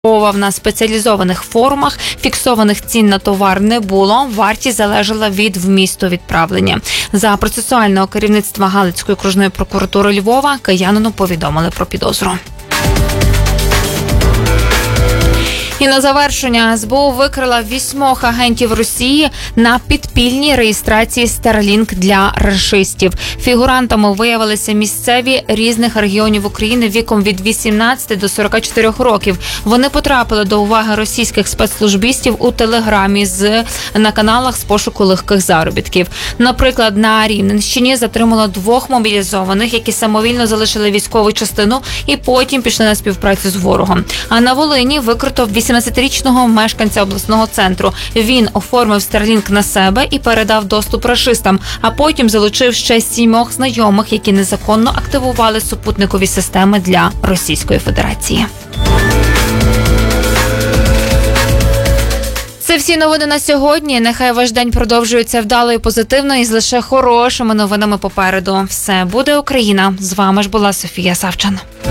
На спеціалізованих форумах фіксованих цін на товар не було, вартість залежала від вмісту відправлення. За процесуального керівництва Галицької окружної прокуратури Львова киянину повідомили про підозру. І на завершення СБУ викрила 8 агентів Росії на підпільній реєстрації Starlink для рашистів. Фігурантами виявилися місцеві різних регіонів України віком від 18 до 44 років. Вони потрапили до уваги російських спецслужбістів у Телеграмі на каналах з пошуку легких заробітків. Наприклад, на Рівненщині затримало 2 мобілізованих, які самовільно залишили військову частину і потім пішли на співпрацю з ворогом. А на Волині викрито 18-річного мешканця обласного центру. Він оформив Starlink на себе і передав доступ рашистам, а потім залучив ще 7 знайомих, які незаконно активували супутникові системи для Російської Федерації. Це всі новини на сьогодні. Нехай ваш день продовжується вдало і позитивно, і з лише хорошими новинами попереду. Все буде Україна. З вами ж була Софія Савчан.